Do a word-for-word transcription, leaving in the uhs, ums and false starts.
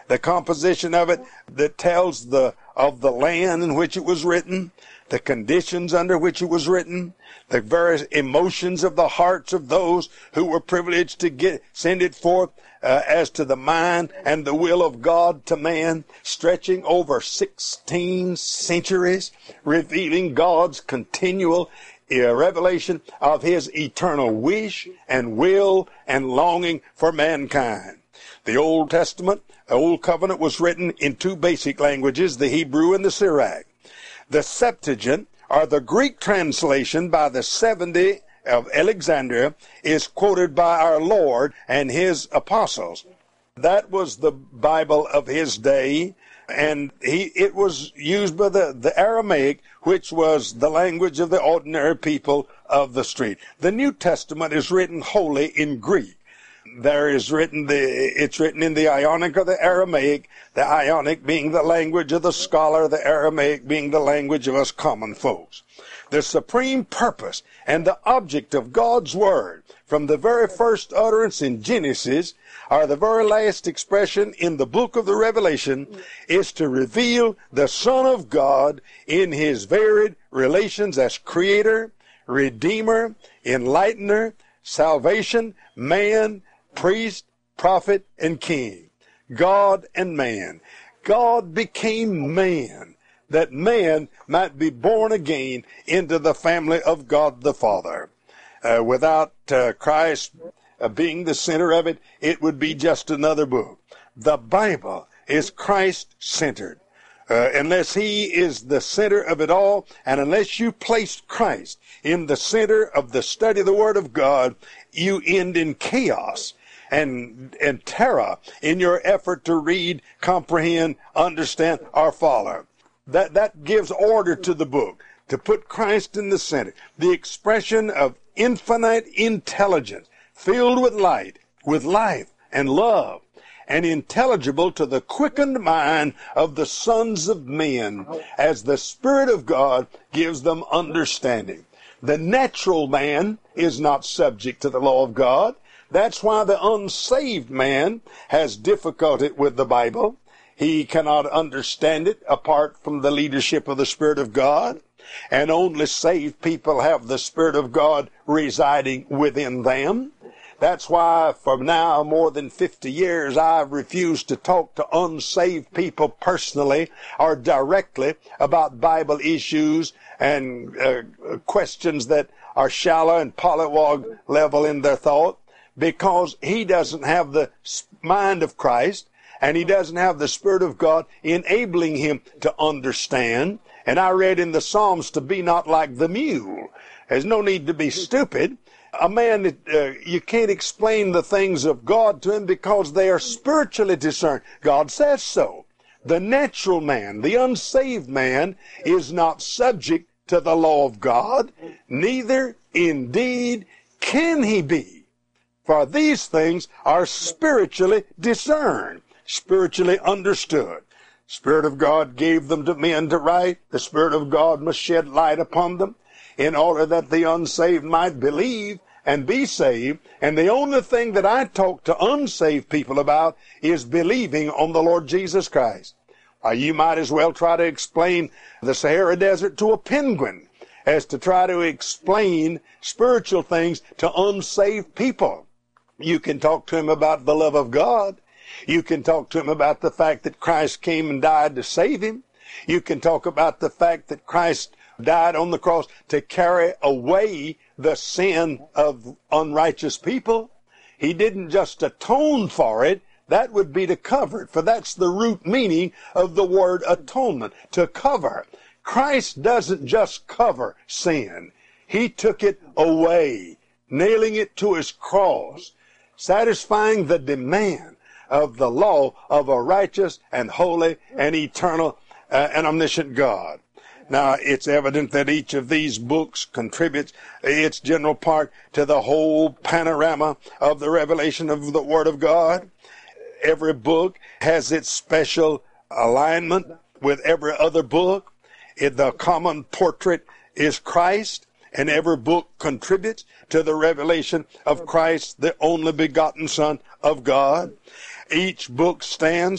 the composition of it that tells the of the land in which it was written, the conditions under which it was written, the various emotions of the hearts of those who were privileged to get send it forth uh, as to the mind and the will of God to man, stretching over sixteen centuries, revealing God's continual uh, revelation of his eternal wish and will and longing for mankind. The Old Testament, the Old Covenant, was written in two basic languages, the Hebrew and the Syriac. The Septuagint, or the Greek translation by the seventy of Alexandria, is quoted by our Lord and his apostles. That was the Bible of his day, and he it was used by the, the Aramaic, which was the language of the ordinary people of the street. The New Testament is written wholly in Greek. There is written the it's written in the Ionic or the Aramaic, the Ionic being the language of the scholar, the Aramaic being the language of us common folks. The supreme purpose and the object of God's word, from the very first utterance in Genesis, or the very last expression in the book of the Revelation, is to reveal the Son of God in his varied relations as creator, redeemer, enlightener, salvation, man, priest, prophet, and king. God and man. God became man, that man might be born again into the family of God the Father. Uh, without uh, Christ uh, being the center of it, it would be just another book. The Bible is Christ-centered. Uh, unless he is the center of it all, and unless you place Christ in the center of the study of the Word of God, you end in chaos and and terror in your effort to read, comprehend, understand, or follow. That that gives order to the book, to put Christ in the center. The expression of infinite intelligence, filled with light, with life and love, and intelligible to the quickened mind of the sons of men, as the Spirit of God gives them understanding. The natural man is not subject to the law of God. That's why the unsaved man has difficulty with the Bible. He cannot understand it apart from the leadership of the Spirit of God. And only saved people have the Spirit of God residing within them. That's why for now more than fifty years I've refused to talk to unsaved people personally or directly about Bible issues and uh, questions that are shallow and pollywog level in their thought, because he doesn't have the mind of Christ and he doesn't have the Spirit of God enabling him to understand. And I read in the Psalms to be not like the mule. There's no need to be stupid. A man, uh, you can't explain the things of God to him because they are spiritually discerned. God says so. The natural man, the unsaved man, is not subject to the law of God, neither indeed can he be. For these things are spiritually discerned, spiritually understood. Spirit of God gave them to men to write. The Spirit of God must shed light upon them in order that the unsaved might believe and be saved. And the only thing that I talk to unsaved people about is believing on the Lord Jesus Christ. Uh, you might as well try to explain the Sahara Desert to a penguin as to try to explain spiritual things to unsaved people. You can talk to him about the love of God. You can talk to him about the fact that Christ came and died to save him. You can talk about the fact that Christ died on the cross to carry away the sin of unrighteous people. He didn't just atone for it. That would be to cover it, for that's the root meaning of the word atonement, to cover. Christ doesn't just cover sin. He took it away, nailing it to his cross, satisfying the demand of the law of a righteous and holy and eternal uh, and omniscient God. Now, it's evident that each of these books contributes its general part to the whole panorama of the revelation of the Word of God. Every book has its special alignment with every other book. It, the common portrait is Christ, and every book contributes to the revelation of Christ, the only begotten Son of God. Each book stands